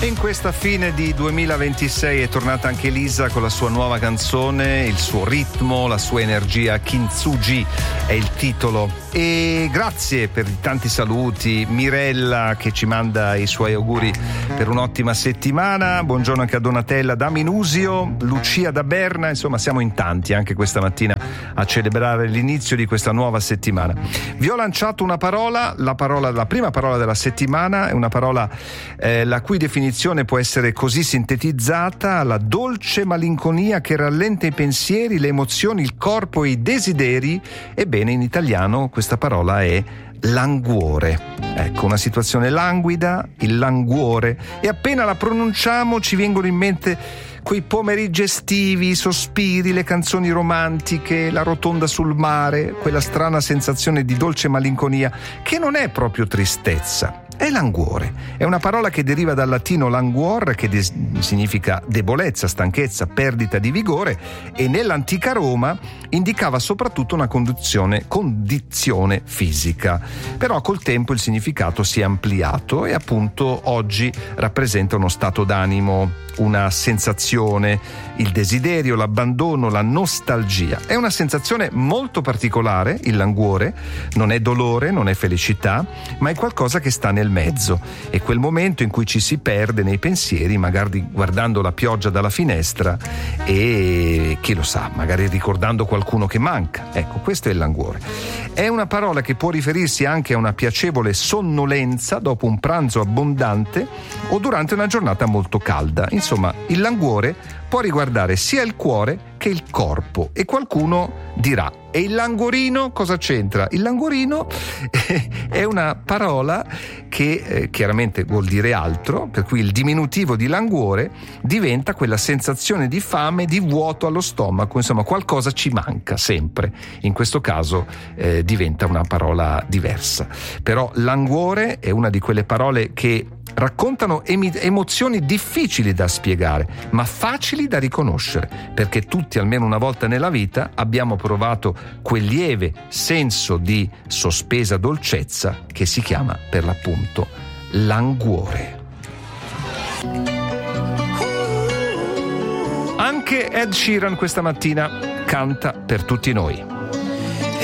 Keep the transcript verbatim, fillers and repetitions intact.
E in questa fine di duemilaventisei è tornata anche Lisa con la sua nuova canzone, il suo ritmo, la sua energia. Kintsugi è il titolo. E grazie per i tanti saluti. Mirella che ci manda i suoi auguri per un'ottima settimana. Buongiorno anche a Donatella da Minusio, Lucia da Berna. Insomma, siamo in tanti anche questa mattina a celebrare l'inizio di questa nuova settimana. Vi ho lanciato una parola, la parola, la prima parola della settimana è una parola eh, la cui definizione può essere così sintetizzata: la dolce malinconia che rallenta i pensieri, le emozioni, il corpo e i desideri. Ebbene, in italiano questa parola è languore. Ecco, una situazione languida, il languore, e appena la pronunciamo ci vengono in mente quei pomeriggi estivi, i sospiri, le canzoni romantiche, la rotonda sul mare, quella strana sensazione di dolce malinconia che non è proprio tristezza. È languore. È una parola che deriva dal latino languor, che de- significa debolezza, stanchezza, perdita di vigore, e nell'antica Roma indicava soprattutto una condizione, condizione fisica. Però col tempo il significato si è ampliato e appunto oggi rappresenta uno stato d'animo, una sensazione, il desiderio, l'abbandono, la nostalgia. È una sensazione molto particolare, il languore. Non è dolore, non è felicità, ma è qualcosa che sta nel mezzo. È quel momento in cui ci si perde nei pensieri, magari guardando la pioggia dalla finestra e chi lo sa, magari ricordando qualcuno che manca. Ecco, questo è il languore. È una parola che può riferirsi anche a una piacevole sonnolenza dopo un pranzo abbondante o durante una giornata molto calda. Insomma, il languore può riguardare sia il cuore che il corpo. E qualcuno dirà: e il languorino cosa c'entra? Il languorino è una parola che eh, chiaramente vuol dire altro, per cui il diminutivo di languore diventa quella sensazione di fame, di vuoto allo stomaco, insomma qualcosa ci manca sempre. In questo caso eh, diventa una parola diversa. Però languore è una di quelle parole che raccontano emi- emozioni difficili da spiegare, ma facili da riconoscere, perché tutti almeno una volta nella vita abbiamo provato quel lieve senso di sospesa dolcezza che si chiama per l'appunto languore. Anche Ed Sheeran questa mattina canta per tutti noi.